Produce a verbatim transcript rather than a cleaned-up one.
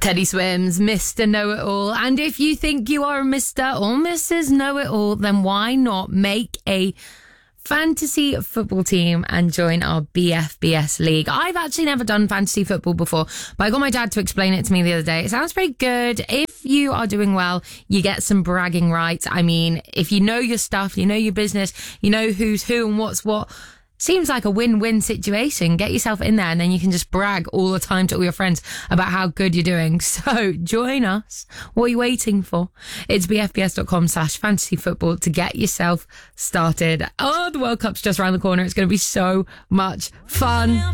Teddy Swims, Mister Know-It-All. And if you think you are a Mister or Missus Know-It-All, then why not make a fantasy football team and join our B F B S league? I've actually never done fantasy football before, but I got my dad to explain it to me the other day. It sounds pretty good. If you are doing well, you get some bragging rights. I mean, if you know your stuff, you know your business, you know who's who and what's what, seems like a win-win situation. Get yourself in there and then you can just brag all the time to all your friends about how good you're doing. So join us. What are you waiting for? It's bfbs.com slash fantasy football to get yourself started. Oh, the World Cup's just around the corner. It's going to be so much fun.